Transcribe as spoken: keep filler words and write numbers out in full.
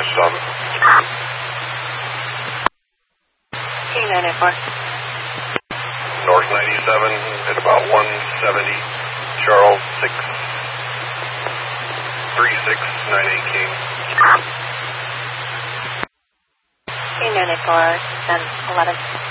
West Summit. K nine eight four. North ninety-seven at about one seventy, Charles six three six nine eight King. K nine eight four, ten eleven.